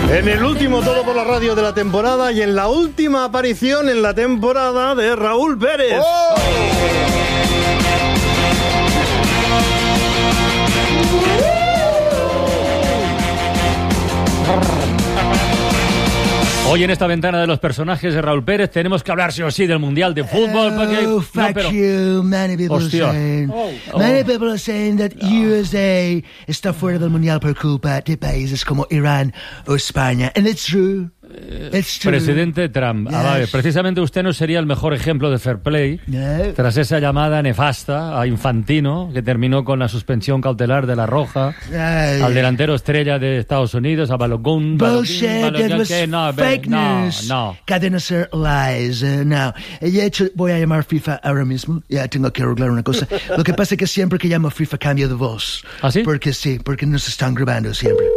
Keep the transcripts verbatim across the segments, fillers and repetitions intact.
En el último Todo por la Radio de la temporada y en la última aparición en la temporada de Raúl Pérez. ¡Oh! Hoy en esta ventana de los personajes de Raúl Pérez tenemos que hablar sí o sí del Mundial de Fútbol. Oh, porque... fuck no, pero... you. Many people Hostia. are saying, Oh. many people are saying that no. U S A está fuera del Mundial por culpa de países como Irán o España. And it's true. It's true. Presidente Trump, Yes. a ver, precisamente usted no sería el mejor ejemplo de fair play No. tras esa llamada nefasta a Infantino que terminó con la suspensión cautelar de la Roja Ay. al delantero estrella de Estados Unidos, a Balogun. Bullshit, that was no, fake no, news. no. Cadena ser lies. Uh, no. De hecho, voy a llamar FIFA ahora mismo. Ya tengo que arreglar una cosa. Lo que pasa es que siempre que llamo FIFA cambio de voz. ¿Ah, sí? Porque sí, porque nos están grabando siempre.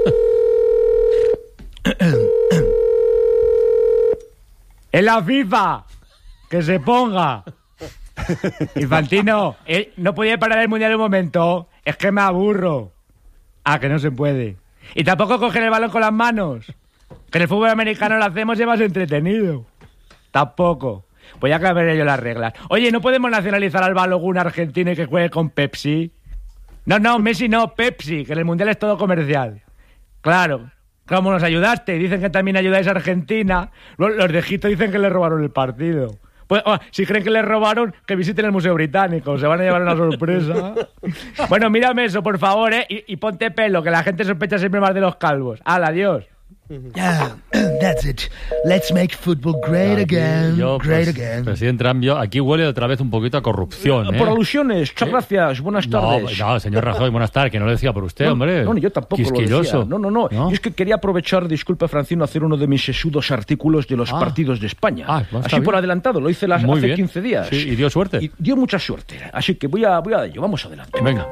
¡En la FIFA! ¡Que se ponga! Infantino, eh, no podía parar el Mundial un momento. Es que me aburro. Ah, que no se puede. Y tampoco coger el balón con las manos. Que en el fútbol americano lo hacemos y es más entretenido. Tampoco. Pues ya cambiaré yo las reglas. Oye, ¿no podemos nacionalizar al Balogun argentino y que juegue con Pepsi? No, no, Messi no, Pepsi, que en el Mundial es todo comercial. Claro. ¿Cómo nos ayudaste? Dicen que también ayudáis a Argentina. Los, los de Egipto dicen que le robaron el partido. Pues, oh, si creen que le robaron, que visiten el Museo Británico. Se van a llevar una sorpresa. Bueno, mírame eso, por favor, ¿eh? Y, y ponte pelo, que la gente sospecha siempre más de los calvos. ¡Hala, adiós! Yeah, that's it. Let's make football great Aquí, again. yo, great pues, again. Presidente Trump, yo, aquí huele otra vez un poquito a corrupción, ¿eh? Por alusiones, muchas ¿Sí? gracias, buenas tardes. No, no, señor Rajoy, buenas tardes, que no lo decía por usted, no, hombre. No, ni yo tampoco lo Quisquilloso. decía. No, no, no, ¿No? Yo es que quería aprovechar, disculpe, Francino, hacer uno de mis sesudos artículos de los Ah. partidos de España. Ah, pues Así está por bien. adelantado, lo hice las, Muy hace bien. quince días. Sí, y dio suerte. Y dio mucha suerte. Así que voy a, voy a ello, vamos adelante. Venga.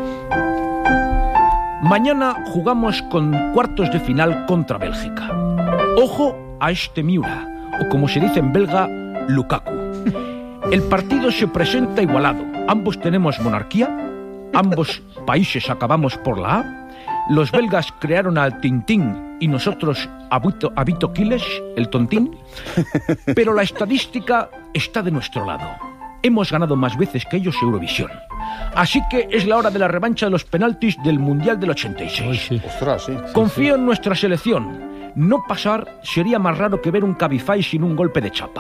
Mañana jugamos con cuartos de final contra Bélgica. Ojo a este Miura, o como se dice en belga, Lukaku. El partido se presenta igualado. Ambos tenemos monarquía, ambos países acabamos por la A, los belgas crearon al Tintín y nosotros a Vito, a Vito Quiles, el tontín, pero la estadística está de nuestro lado. Hemos ganado más veces que ellos Eurovisión. Así que es la hora de la revancha de los penaltis del Mundial del ochenta y seis. Uy, sí. Ostras, sí. Confío en nuestra selección. No pasar sería más raro que ver un Cabify sin un golpe de chapa.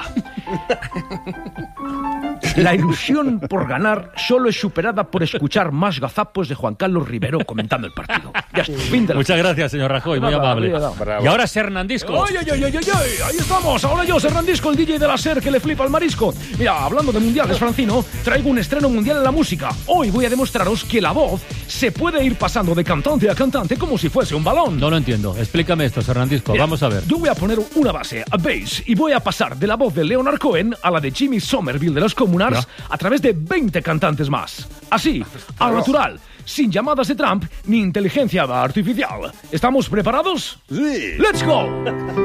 La ilusión por ganar solo es superada por escuchar más gazapos de Juan Carlos Rivero comentando el partido. Ya está, fin de la... Muchas gracias, señor Rajoy, muy Nada, amable. nada. Y ahora Hernandisco. ¡Ay, ay, ay, ay, ay, ay! Ahí estamos, ahora yo, Hernandisco, el D J de la SER que le flipa el marisco. Mira, hablando de mundiales, Francino, traigo un estreno mundial en la música. Hoy voy a demostraros que la voz se puede ir pasando de cantante a cantante como si fuese un balón. No lo entiendo. Explícame esto, Hernandisco. Mira, Vamos a ver. Yo voy a poner una base, a bass, y voy a pasar de la voz de Leonard Cohen a la de Jimmy Somerville de los Communards a través de veinte cantantes más. Así, a lo natural, sin llamadas de Trump ni inteligencia artificial. ¿Estamos preparados? Sí. ¡Let's go!